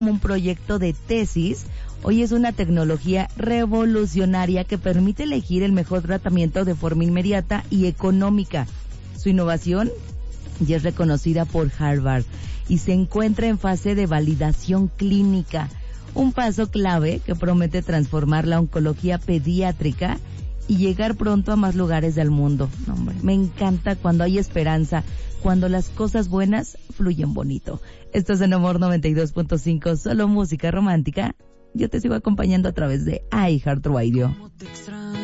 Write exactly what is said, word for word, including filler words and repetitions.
un proyecto de tesis. Hoy es una tecnología revolucionaria que permite elegir el mejor tratamiento de forma inmediata y económica. Su innovación ya es reconocida por Harvard y se encuentra en fase de validación clínica, un paso clave que promete transformar la oncología pediátrica y llegar pronto a más lugares del mundo. No, hombre, me encanta cuando hay esperanza, cuando las cosas buenas fluyen bonito. Esto es en Amor noventa y dos punto cinco, solo música romántica. Yo te sigo acompañando a través de iHeartRadio.